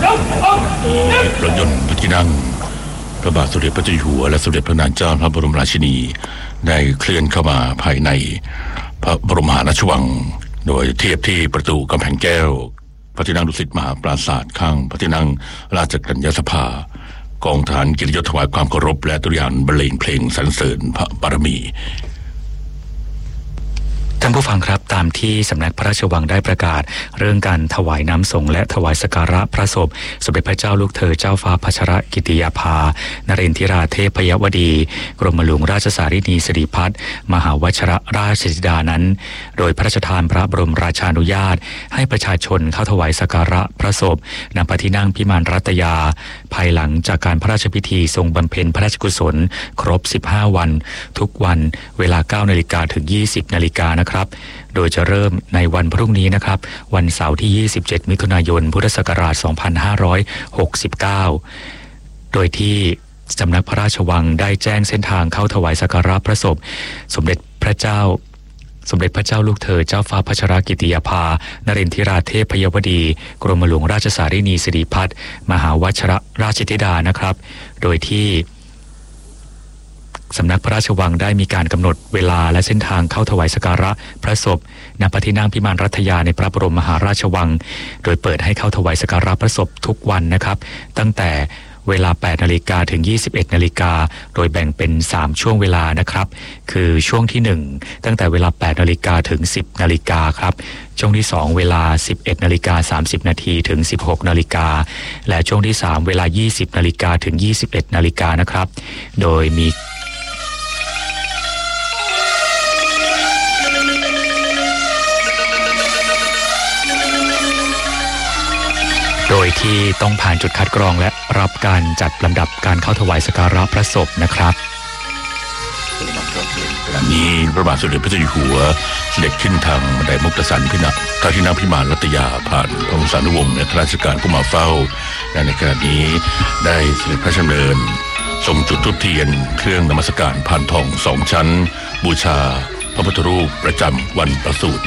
รถยนต์พระที่นั่งพระบาทสมเด็จพระเจ้าอยู่หัวและสมเด็จพระนางเจ้าพระบรมราชินีได้เคลื่อนเข้ามาภายในพระบรมมหาราชวังโดยเทียบที่ประตูกำแพงแก้วพระที่นั่งดุสิตมหาปราสาทข้างพระที่นั่งราชกัญญาสภากองทหารเกียรติยศถวายความเคารพและตุรยานบรรเลงเพลงสรรเสริญพระบารมีท่านผู้ฟังครับตามที่สำนักพระราชวังได้ประกาศเรื่องการถวายน้ำสงฆ์และถวายสักการะพระศพสมเด็จพระเจ้าลูกเธอเจ้าฟ้าพัชรกิติยาภานเรนทิราเทพยวดีกรมหลวงราชสารินีสิริพัฒน์มหาวชิรราชธิดานั้นโดยพระราชทานพระบรมราชานุญาตให้ประชาชนเข้าถวายสักการะพระศพณพระที่นั่งพิมานรัตยาภายหลังจากการพระราชพิธีทรงบำเพ็ญพระราชกุศลครบ15วันทุกวันเวลา 9 นาฬิกาถึง 20 นาฬิกานะครับโดยจะเริ่มในวันพรุ่งนี้นะครับวันเสาร์ที่ 27 มิถุนายน พุทธศักราช 2569 โดยที่สำนักพระราชวังได้แจ้งเส้นทางเข้าถวายสักการะพระศพสมเด็จพระเจ้าลูกเธอเจ้าฟ้าพัชรกิติยาภานเรนทิราเทพยวดีกรมหลวงราชสารินีสิริพัฒน์มหาวชิรราชธิดานะครับโดยที่สำนักพระราชวังได้มีการกำหนดเวลาและเส้นทางเข้าถวายสักการะพระศพณพระที่นั่งพิมานรัตยาในพระบรมมหาราชวังโดยเปิดให้เข้าถวายสักการะพระศพทุกวันนะครับตั้งแต่เวลา 8 นาฬิกาถึง 21 นาฬิกาโดยแบ่งเป็น3ช่วงเวลานะครับคือช่วงที่1ตั้งแต่เวลา 8 นาฬิกาถึง 10 นาฬิกาครับช่วงที่2เวลา 11 นาฬิกา 30 นาทีถึง 16 นาฬิกาและช่วงที่3เวลา 20 นาฬิกาถึง 21 นาฬิกานะครับโดยมีโดยที่ต้องผ่านจุดคัดกรองและรับการจัดลำดับการเข้าถวายสักการะพระศพนะครับขณะนี้พระบาทสมเด็จพระเจ้าอยู่หัวเสด็จขึ้นทางบันไดมุกตสันพิณพระที่นั่งพิมานรัตยาผ่านพระองค์สานุวงศ์และข้าราชการผู้มาเฝ้าและในขณะนี้ได้เสด็จพระราชดำเนินทรงจุดธูปเทียนเครื่องนมัสการพานทอง2 ชั้นบูชาพระพุทธรูปประจำวันประสูติ